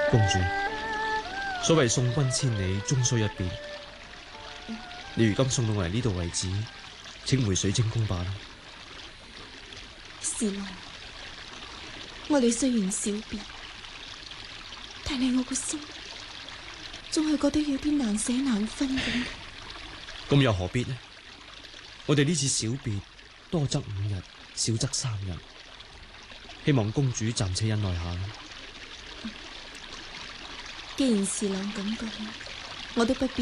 公主，所謂送君千里，終須一別。你如今送到我嚟呢度為止，請回水晶宮吧。 是郎，我哋雖然小別，但係我個心仲係覺得有啲難捨難分咁。 咁又何必呢？我哋呢次小別，多則5日，少則3日，希望公主暫且忍耐下。 既然是郎咁講，我都不必